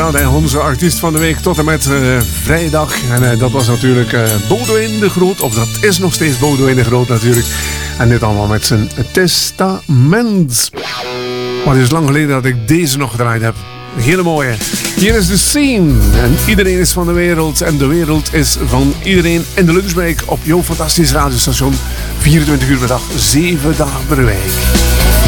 Ja, onze artiest van de week tot en met vrijdag. En dat was natuurlijk Boudewijn de Groot. Of dat is nog steeds Boudewijn de Groot natuurlijk. En dit allemaal met zijn testament. Maar het is lang geleden dat ik deze nog gedraaid heb. Een hele mooie. Hier is de scene. En iedereen is van de wereld. En de wereld is van iedereen. In de lunchbreak op jouw fantastisch radiostation. 24 uur per dag, 7 dagen per week.